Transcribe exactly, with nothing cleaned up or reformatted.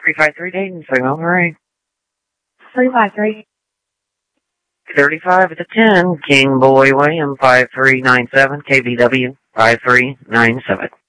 three five three Dayton, signal hurry. three five three. thirty-five at the ten, King Boy William, five three nine seven, K B W, five three nine seven.